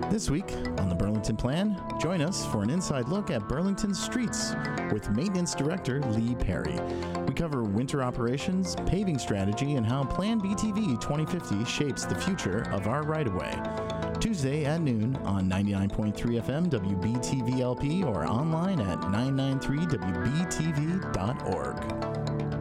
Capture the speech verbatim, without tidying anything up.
This week on the Burlington Plan, join us for an inside look at Burlington's streets with Maintenance Director Lee Perry. We cover winter operations, paving strategy, and how Plan B T V twenty fifty shapes the future of our right-of-way. Tuesday at noon on ninety-nine point three F M W B T V L P or online at nine ninety-three W B T V dot org.